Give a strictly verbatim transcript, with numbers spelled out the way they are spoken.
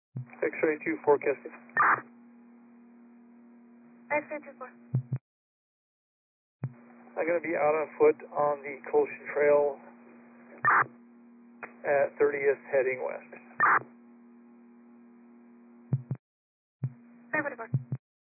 X-ray two forecasting. X-ray two four. I'm going to be out on foot on the Colchian Trail at thirtieth heading west. X-ray four.